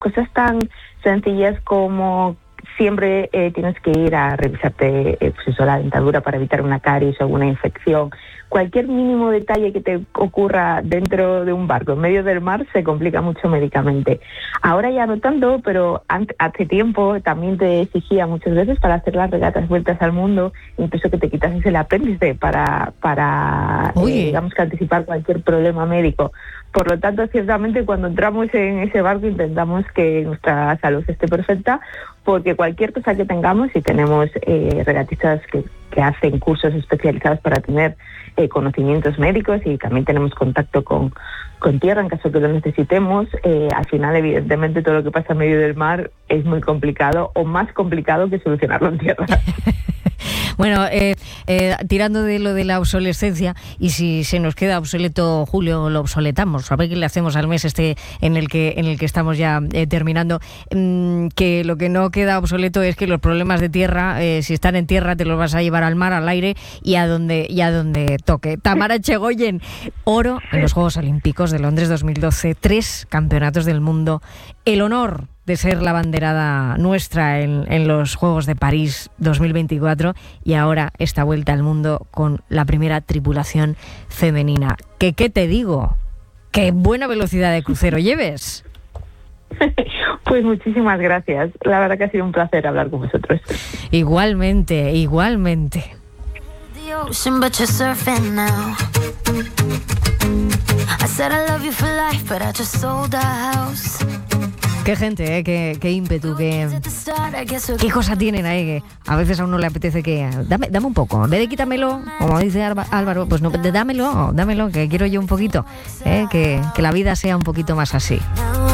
cosas tan sencillas como siempre tienes que ir a revisarte la dentadura para evitar una caries o alguna infección. Cualquier mínimo detalle que te ocurra dentro de un barco, en medio del mar, se complica mucho médicamente. Ahora ya no tanto, pero hace tiempo también te exigía muchas veces para hacer las regatas vueltas al mundo, incluso que te quitases el apéndice para digamos que anticipar cualquier problema médico. Por lo tanto, ciertamente, cuando entramos en ese barco intentamos que nuestra salud esté perfecta, porque cualquier cosa que tengamos, si tenemos regatistas que hacen cursos especializados para tener conocimientos médicos, y también tenemos contacto con tierra en caso que lo necesitemos, al final, evidentemente, todo lo que pasa en medio del mar es muy complicado, o más complicado que solucionarlo en tierra. Bueno, tirando de lo de la obsolescencia, y si se nos queda obsoleto Julio, lo obsoletamos. A ver qué le hacemos al mes en el que estamos ya terminando. Que lo que no queda obsoleto es que los problemas de tierra, si están en tierra, te los vas a llevar al mar, al aire y a donde toque. Tamara Echegoyen, oro en los Juegos Olímpicos de Londres 2012, 3 campeonatos del mundo, el honor de ser la abanderada nuestra en los Juegos de París 2024, y ahora esta vuelta al mundo con la primera tripulación femenina. ¿Qué te digo? ¡Qué buena velocidad de crucero lleves! Pues muchísimas gracias. La verdad que ha sido un placer hablar con vosotros. Igualmente. Qué gente, qué ímpetu, qué cosa tienen ahí, que a veces a uno le apetece que dame un poco, en vez de quítamelo, como dice Álvaro, pues no, dámelo, que quiero yo un poquito, que la vida sea un poquito más así.